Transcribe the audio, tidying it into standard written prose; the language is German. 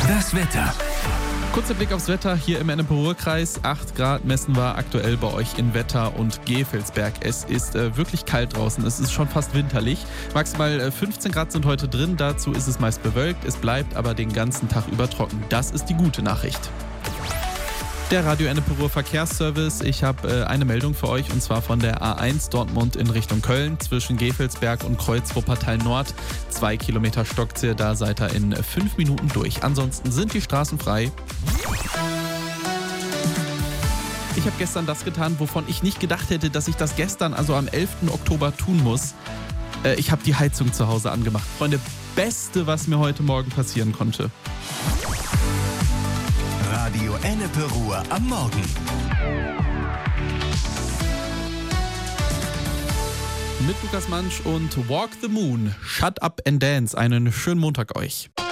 Das Wetter. Kurzer Blick aufs Wetter hier im Ennepe-Ruhr-Kreis. 8 Grad messen wir aktuell bei euch in Wetter und Gevelsberg. Es ist wirklich kalt draußen. Es ist schon fast winterlich. Maximal 15 Grad sind heute drin. Dazu ist es meist bewölkt. Es bleibt aber den ganzen Tag über trocken. Das ist die gute Nachricht. Der Radio Ennepe-Ruhr Verkehrsservice. Ich habe eine Meldung für euch und zwar von der A1 Dortmund in Richtung Köln zwischen Gevelsberg und Kreuz Wuppertal Nord. 2 Kilometer Stockziel, da seid ihr in 5 Minuten durch. Ansonsten sind die Straßen frei. Ich habe gestern das getan, wovon ich nicht gedacht hätte, dass ich das gestern, also am 11. Oktober, tun muss. Ich habe die Heizung zu Hause angemacht. Freunde, Beste, was mir heute Morgen passieren konnte. Radio Ennepe-Ruhr am Morgen. Mit Lukas Mansch und Walk the Moon. Shut up and dance. Einen schönen Montag euch.